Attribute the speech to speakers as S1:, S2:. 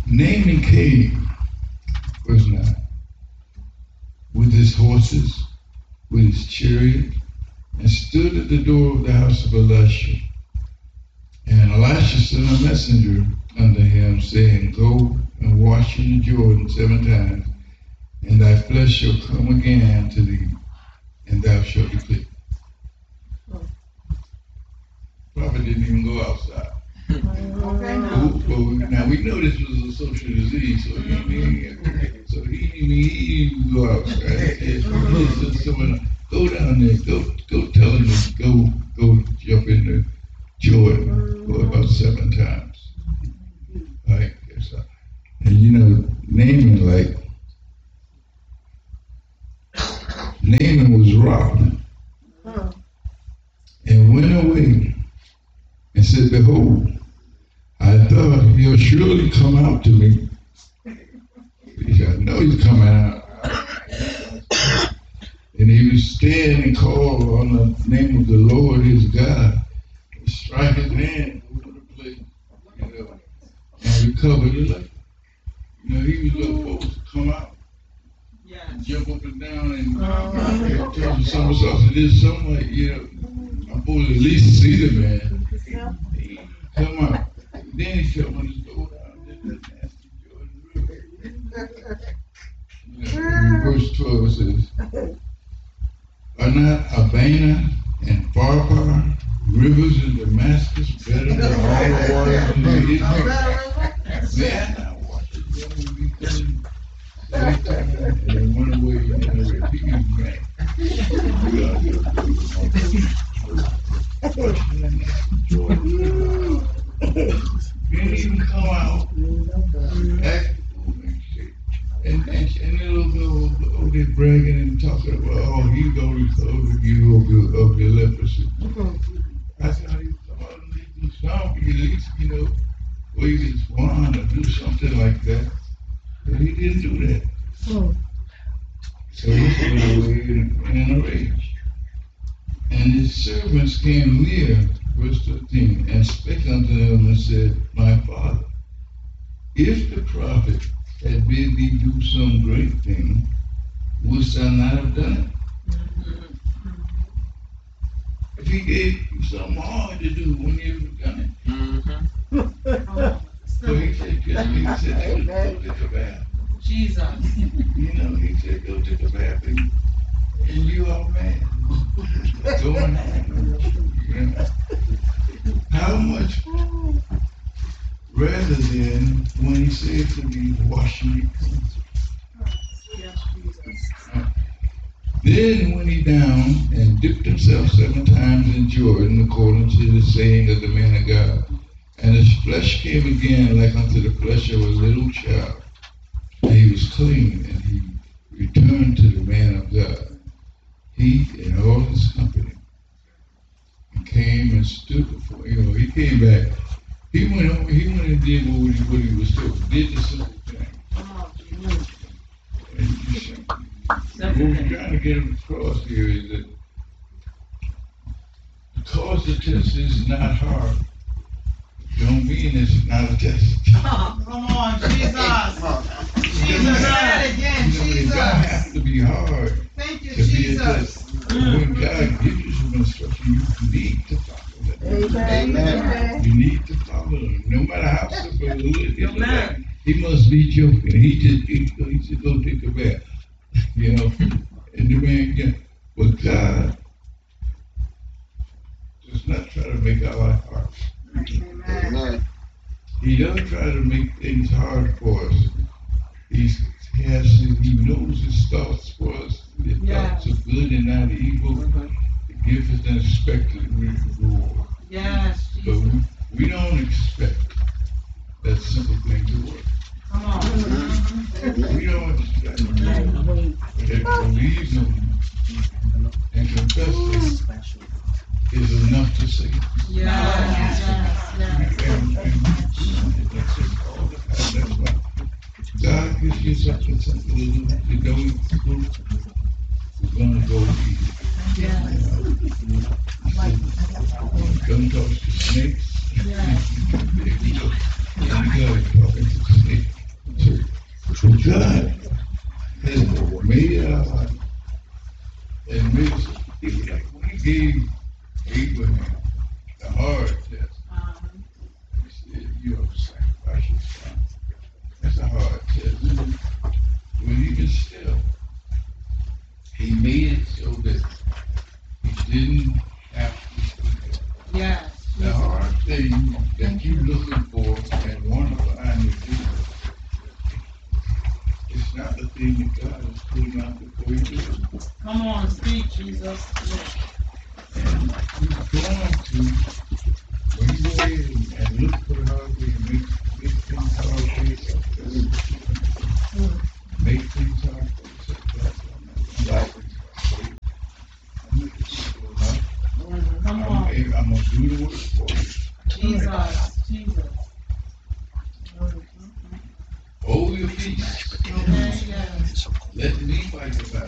S1: Naaman came, verse 9, with his horses, with his chariot, and stood at the door of the house of Elisha. And Elisha sent a messenger unto him, saying, Go and wash in the Jordan 7 times, and thy flesh shall come again to thee, and thou shalt be clean. Prophet didn't even go outside. Now we know this was a social disease, so he didn't even go outside. He said, someone, go down there, go tell him to go jump in the Jordan for about 7 times. Right? And you know, Naaman was robbed and went away and said, Behold, I thought he'll surely come out to me. I know he's coming out. And he would stand and call on the name of the Lord his God, and strike his hand over the place, and recover the life. He was supposed to come out, jump up and down, and tell some somersaults and did something like, I'm supposed to at least see the man. He come out. Then he shut on his door down, did that nasty Jordan River. Verse 12 it says, Are not Abana and Pharpar, rivers in Damascus, better than all the waters in Israel? Man, I watched it when we came and they went away and they refused me. Didn't even come out, act and shit. And the little girl over there bragging and talking about, he's going to recover you of the leprosy. I said, how you come out and do something, at least, wave his wand or do something like that. But he didn't do that. So he went away in a rage. And his servants came near, verse 13, and spake unto him and said, My father, if the prophet had bid thee do some great thing, wouldst thou not have done it? If he gave you something hard to do, wouldn't you have done it? So he said, go take a bath.
S2: Jesus.
S1: He said, go take a bath, and you all mad. Go on home. How much rather than when he said to me, wash me clean.
S2: Yes, Jesus.
S1: Then went he down and dipped himself 7 times in Jordan, according to the saying of the man of God. And his flesh came again like unto the flesh of a little child. And he was clean, and he returned to the man of God, he and all his company, and came and stood before, he came back. He went and did what he was told. Did the simple thing. And what we're trying to get across here is that because the test is not hard, don't mean it's not a test.
S2: Come on, Jesus. Jesus, say it again, Jesus.
S1: It don't have to be hard.
S2: Thank you,
S1: to be a
S2: Jesus.
S1: test. When God gives you some instruction, you need to follow that.
S3: Amen.
S1: You need to follow them. No matter how simple it is. He must be joking. He said, go take a bath. And the man, but God does not try to make our life hard.
S3: Amen.
S1: He doesn't try to make things hard for us. He knows his thoughts for us. The thoughts of good and not evil. To give us an expected reward.
S2: Yes,
S1: But
S2: Jesus.
S1: we don't expect that simple thing to work.
S2: Come on.
S1: We don't expect but if believe him and confess him is enough to save.
S2: Yes.
S1: And that's it. That's why God gives you something simple to do. You don't do. We're going to go eat. Don't talk to snakes. You go talking to snakes. God has made our life and made us, like when he gave Abraham the hard test, he said, you have sacrificed your son. That's a hard test, isn't it? But even still, he made it so that he didn't have to do that.
S2: Yes.
S1: The hard thing that you're looking for and want to find to do, it's not the thing that God is putting out before you do it.
S2: Come on, speak, Jesus.
S1: And you're going to, when you go ahead and look for the hard way and make things hard for yourself, make things hard for yourself, God, I'm not
S2: Come on,
S1: I'm going to do the work for you.
S2: Jesus, Jesus.
S1: Hold your peace.
S2: Okay, yes.
S1: Let me fight the battle.